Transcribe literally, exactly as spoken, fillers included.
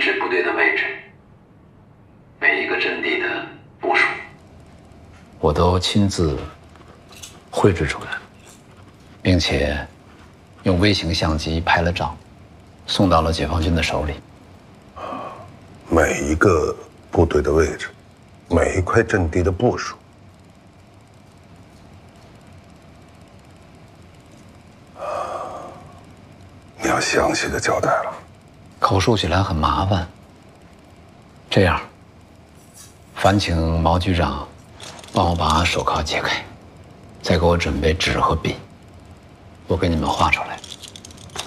支部队的位置，每一个阵地的部署，我都亲自绘制出来，并且用微型相机拍了照，送到了解放军的手里。 每一个部队的位置，每一块阵地的部署。你要详细的交代了。 口述起来很麻烦。这样，烦请毛局长帮我把手铐解开，再给我准备纸和笔，我给你们画出来。